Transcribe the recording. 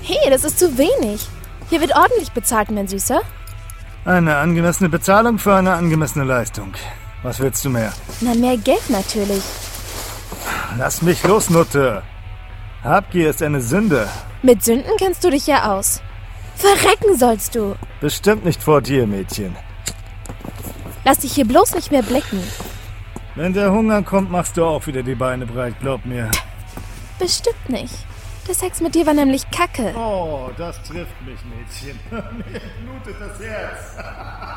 Hey, das ist zu wenig. Hier wird ordentlich bezahlt, mein Süßer. Eine angemessene Bezahlung für eine angemessene Leistung. Was willst du mehr? Na, mehr Geld natürlich. Lass mich los, Nutte. Habgier ist eine Sünde. Mit Sünden kennst du dich ja aus. Verrecken sollst du. Bestimmt nicht vor dir, Mädchen. Lass dich hier bloß nicht mehr blicken. Wenn der Hunger kommt, machst du auch wieder die Beine breit, glaub mir. Bestimmt nicht. Der Sex mit dir war nämlich Kacke. Oh, das trifft mich, Mädchen. Mir blutet das Herz.